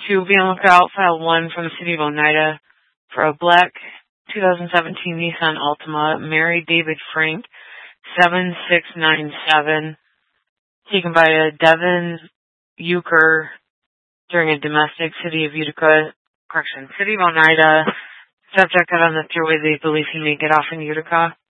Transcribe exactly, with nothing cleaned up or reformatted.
To be on lookout, file one from the city of Oneida for a black two thousand seventeen Nissan Altima, Mary David Frank, seven six nine seven, taken by a Devin Euchre during a domestic, city of Utica, correction, city of Oneida. Subject got on the thruway. They believe he may get off in Utica.